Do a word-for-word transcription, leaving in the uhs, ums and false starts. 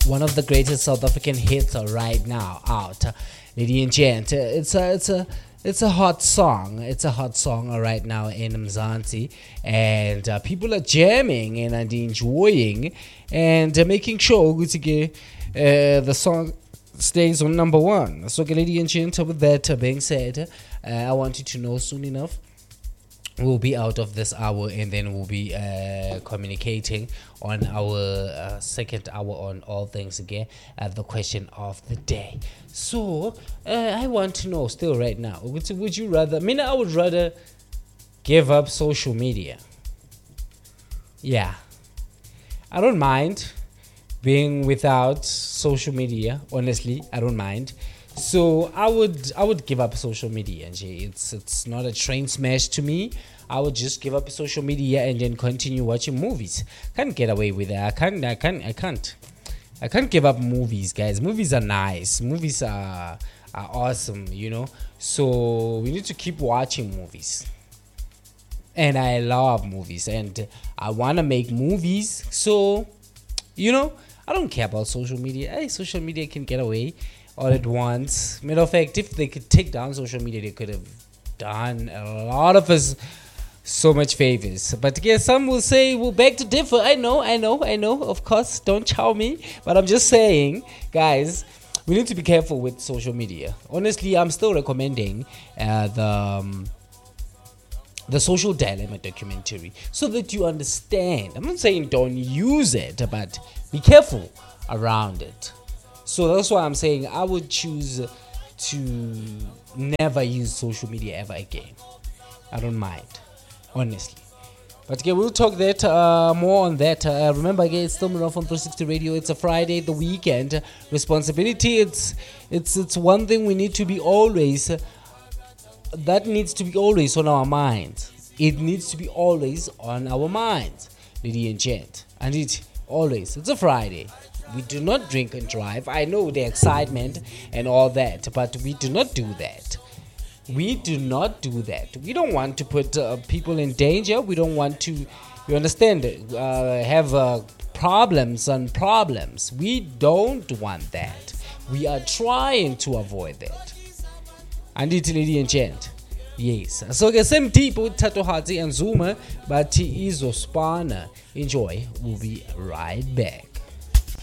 one of the greatest South African hits are right now out. Lady and gent, it's a it's a it's a hot song. It's a hot song right now in Mzansi, and uh, people are jamming and, and enjoying and uh, making sure uh, the song stays on number one. So, lady and gent, with that being said, uh, I want you to know soon enough we'll be out of this hour, and then we'll be uh, communicating on our uh, second hour on all things again at the question of the day. So uh, I want to know still right now, would, would you rather, I mean, I would rather give up social media. Yeah, I don't mind being without social media. Honestly, I don't mind. So I would I would give up social media, and it's it's not a train smash to me. I would just give up social media and then continue watching movies. Can't get away with that. I can't I can't I can't I can't give up movies, guys. Movies are nice. Movies are are awesome, you know. So we need to keep watching movies. And I love movies, and I wanna make movies. So, you know, I don't care about social media. Hey, social media can get away all at once. Matter of fact, if they could take down social media, they could have done a lot of us so much favors. But yeah, some will say, well, beg to differ. I know, I know, I know. Of course, don't chow me. But I'm just saying, guys, we need to be careful with social media. Honestly, I'm still recommending uh, the um, the Social Dilemma documentary so that you understand. I'm not saying don't use it, but be careful around it. So that's why I'm saying I would choose to never use social media ever again. I don't mind, honestly. But again, we'll talk that uh, more on that. Uh, remember, again, it's still Miraphone three sixty Radio. It's a Friday, the weekend. Responsibility, it's it's it's one thing we need to be always, uh, that needs to be always on our minds. It needs to be always on our minds, lady and gent. And it always, it's a Friday. We do not drink and drive. I know the excitement and all that, but we do not do that. We do not do that. We don't want to put uh, people in danger. We don't want to, you understand, uh, have uh, problems on problems. We don't want that. We are trying to avoid that. And it's lady and gent. Yes. So the same people, Tato Hati and Zuma, but he is Ospana. Enjoy. We'll be right back.